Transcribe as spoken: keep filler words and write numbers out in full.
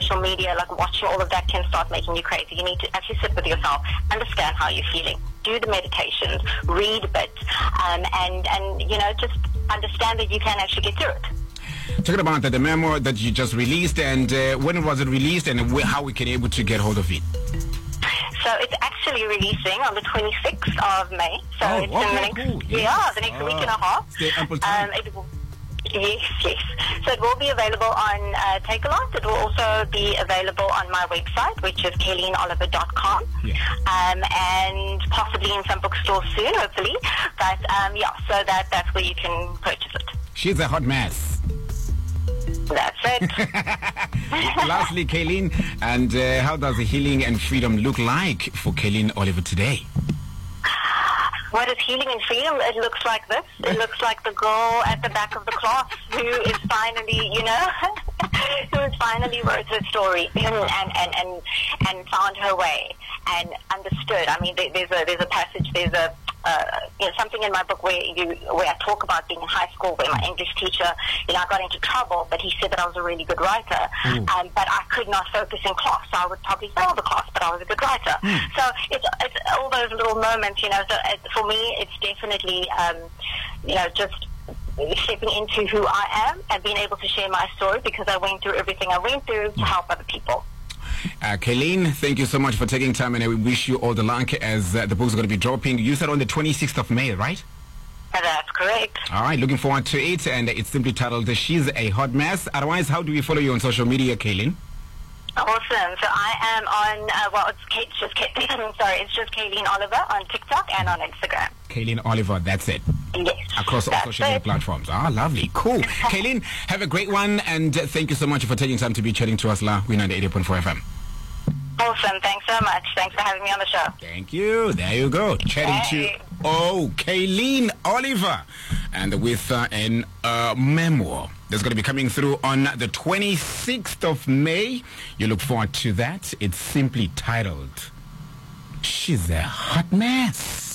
social media, like watching all of that can start making you crazy. You need to actually sit with yourself, understand how you're feeling, do the meditations, read a bit, um, and, and, you know, just understand that you can actually get through it. Talking about the, the memo that you just released, and uh, when was it released, and wh- how we can able to get hold of it? So it's actually releasing on the twenty-sixth of May. So oh, it's okay, in the next, cool. yeah, Yes. the next oh. week and a half. Stay ample time. Um, it will, yes, yes. So it will be available on uh, Takealot. It will also be available on my website, which is kayleen oliver dot com, yeah. um, and possibly in some bookstores soon, hopefully. But um, yeah, so that that's where you can purchase it. She's a hot mess. That's it. Lastly, Kayleen, and uh, how does the healing and freedom look like for Kayleen Oliver today? What is healing and freedom? It looks like this. It looks like the girl at the back of the class who is finally, you know, who has finally wrote her story and, and, and, and, and found her way and understood. I mean, there, there's a there's a passage, there's a uh, you know, something in my book where you where I talk about being in high school, where my English teacher, you know, I got into trouble, but he said that I was a really good writer, mm. um, but I could not focus in class, so I would probably fail the class, but I was a good writer. Mm. So it's, it's all those little moments, you know. So it, for me, it's definitely, um, you know, just stepping into who I am and being able to share my story because I went through everything I went through to help other people. Uh, Kayleen, thank you so much for taking time, and I wish you all the luck as uh, the book's going to be dropping. You said on the twenty-sixth of May, right? That's correct. All right, looking forward to it, and it's simply titled She's a Hot Mess. Otherwise, how do we follow you on social media, Kayleen? Awesome. So I am on, uh, well, it's, Kate, it's just Kate, sorry, it's just Kayleen Oliver on TikTok and on Instagram. Kayleen Oliver, that's it. Yes. Across all social media platforms. Ah, lovely. Cool. Kayleen, have a great one, and uh, thank you so much for taking time to be chatting to us, La. We're ninety-eight point four F M. Awesome. Thanks so much. Thanks for having me on the show. Thank you. There you go. Chatting hey. to, oh, Kayleen Oliver. And with uh, an uh, memoir that's going to be coming through on the twenty-sixth of May. You look forward to that. It's simply titled, She's a Hot Mess.